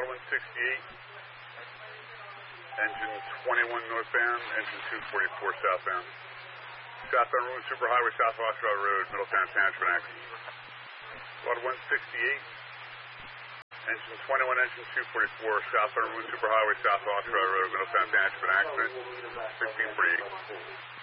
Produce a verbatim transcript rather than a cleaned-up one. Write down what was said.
one sixty-eight, engine twenty-one northbound, engine two forty-four southbound. Southbound Route Superhighway, South Oxford Road, Middletown Township accident. Water one sixty-eight, engine twenty-one, engine two forty-four, southbound Route Superhighway, South Oxford Road, Middletown Township accident, sixteen forty-eight.